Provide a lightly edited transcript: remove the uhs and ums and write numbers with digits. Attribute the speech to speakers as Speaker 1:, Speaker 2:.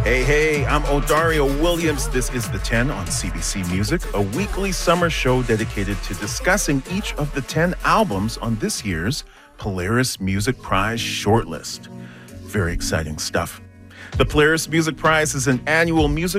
Speaker 1: Hey, I'm Odario Williams. This is The 10 on CBC Music, a weekly summer show dedicated to discussing each of the 10 albums on this year's Polaris Music Prize shortlist. Very exciting stuff. The Polaris Music Prize is an annual music